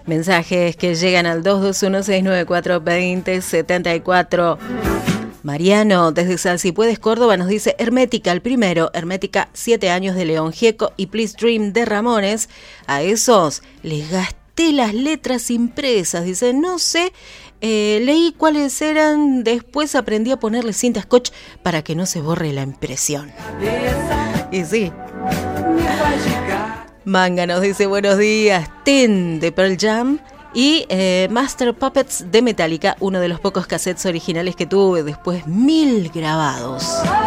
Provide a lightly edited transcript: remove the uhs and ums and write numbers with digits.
Mensajes que llegan al 221-694-2074. Mariano, desde Salsipuedes, Córdoba, nos dice Hermética, el primero, Hermética, 7 años de León Gieco y Please Dream de Ramones. A esos les gasté las letras impresas, dice, no sé, leí cuáles eran, después aprendí a ponerle cinta scotch para que no se borre la impresión. Y sí. Manga nos dice buenos días, Ten de Pearl Jam y Master Puppets de Metallica, uno de los pocos cassettes originales que tuve, después 1000 grabados.